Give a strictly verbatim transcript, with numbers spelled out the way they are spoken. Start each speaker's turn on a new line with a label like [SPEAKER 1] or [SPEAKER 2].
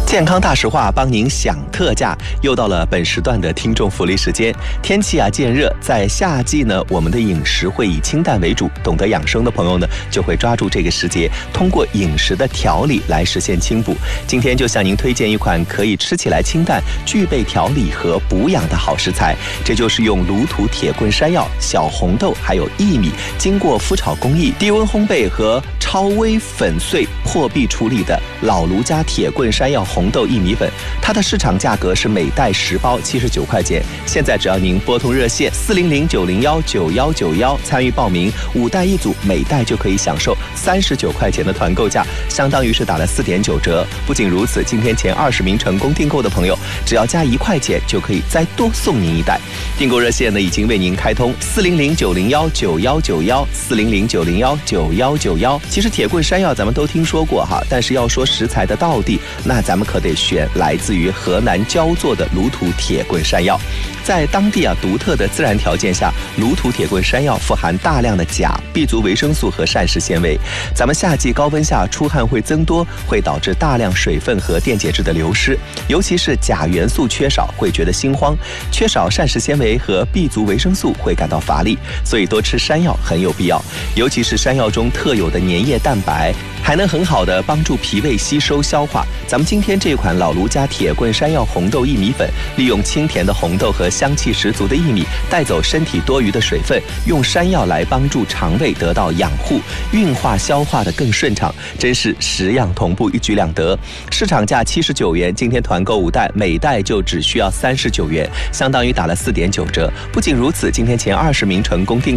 [SPEAKER 1] 健康大实话，帮您享特价。又到了本时段的听众福利时间。天气啊渐热，在夏季呢，我们的饮食会以清淡为主。懂得养生的朋友呢，就会抓住这个时节，通过饮食的调理来实现清补。今天就向您推荐一款可以吃起来清淡、具备调理和补养的好食材，这就是用卤土铁棍山药、小红豆还有薏米，经过麸炒工艺、低温烘焙和超微粉碎破壁处理的老卢家铁棍山药红豆薏米粉，它的市场价格是每袋十包七十九块钱。现在只要您拨通热线四零零九零幺九幺九幺参与报名，五袋一组，每袋就可以享受三十九块钱的团购价，相当于是打了四点九折。不仅如此，今天前二十名成功订购的朋友，只要加一块钱就可以再多送您一袋。订购热线呢已经为您开通四零零九零幺九幺九幺四零零九零幺九幺九幺。其实铁棍山药咱们都听说过哈，但是要说食材的道地，那咱们可得选来自于河南焦作的卤土铁棍山药。在当地啊独特的自然条件下，卤土铁棍山药富含大量的钾、B 族维生素和膳食纤维。咱们夏季高温下出汗会增多，会导致大量水分和电解质的流失，尤其是钾元素缺少会觉得心慌，缺少膳食纤维和 B 族维生素会感到乏力，所以多吃山药很有必要。尤其是山药中特有的粘液蛋白，还能很好的帮助脾胃吸收消化。咱们今天这款老卢家铁棍山药红豆薏米粉，利用清甜的红豆和香气十足的薏米，带走身体多余的水分，用山药来帮助肠胃得到养护，运化消化的更顺畅，真是食养同步，一举两得。市场价七十九元，今天团购五袋，每袋就只需要三十九元，相当于打了四点九折。不仅如此，今天前二十名成功订